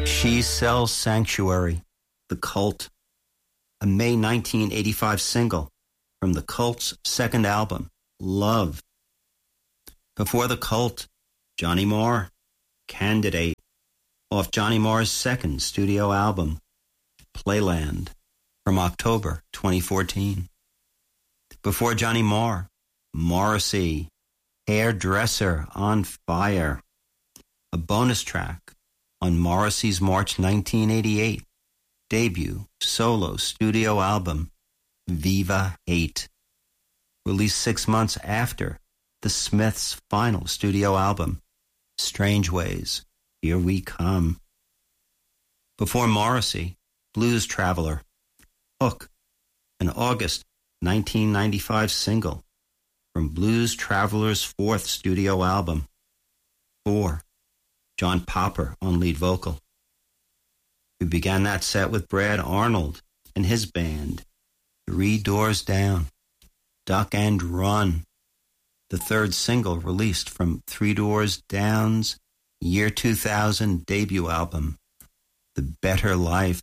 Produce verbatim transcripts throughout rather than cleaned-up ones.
She Sells Sanctuary, The Cult, a May nineteen eighty-five single from The Cult's second album, Love. Before The Cult, Johnny Marr, Candidate, off Johnny Marr's second studio album, Playland, from October twenty fourteen. Before Johnny Marr, Morrissey, Hairdresser on Fire, a bonus track on Morrissey's March nineteen eighty-eight debut solo studio album, Viva Hate, released six months after the Smiths' final studio album, Strange Ways, Here We Come. Before Morrissey, Blues Traveler, Hook, an August nineteen ninety-five single from Blues Traveler's fourth studio album, Four, John Popper on lead vocal. We began that set with Brad Arnold and his band, Three Doors Down, Duck and Run, the third single released from Three Doors Down's year two thousand debut album, The Better Life.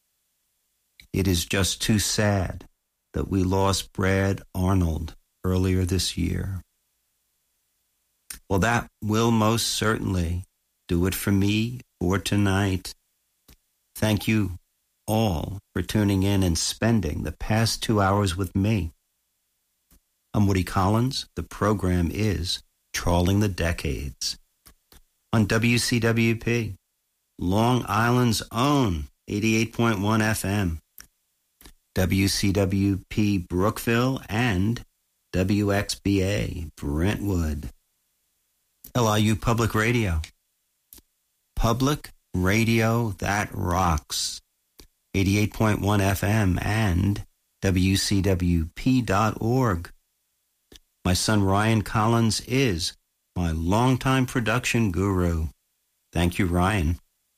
It is just too sad that we lost Brad Arnold earlier this year. Well, that will most certainly do it for me for tonight. Thank you all for tuning in and spending the past two hours with me. I'm Woody Collins. The program is Trawling the Decades on W C W P, Long Island's own eighty-eight point one F M, W C W P Brookville, and W X B A Brentwood. L I U Public Radio. Public radio that rocks. eighty-eight point one F M and W C W P dot org. My son Ryan Collins is my longtime production guru. Thank you, Ryan.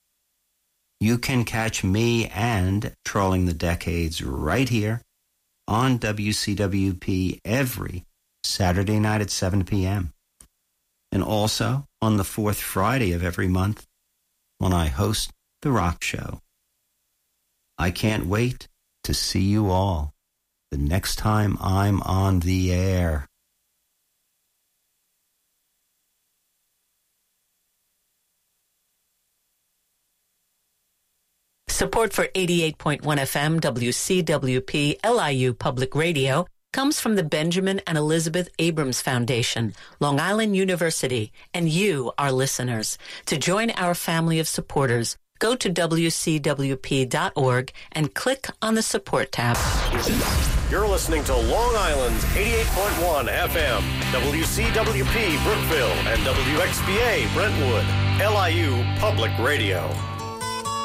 You can catch me and Trawling the Decades right here on W C W P every Saturday night at seven p.m. and also on the fourth Friday of every month when I host The Rock Show. I can't wait to see you all the next time I'm on the air. Support for eighty-eight point one F M W C W P L I U Public Radio comes from the Benjamin and Elizabeth Abrams Foundation, Long Island University, and you, our listeners. To join our family of supporters, go to W C W P dot org and click on the Support tab. You're listening to Long Island's eighty-eight point one F M, W C W P Brookville, and W X B A Brentwood, L I U Public Radio.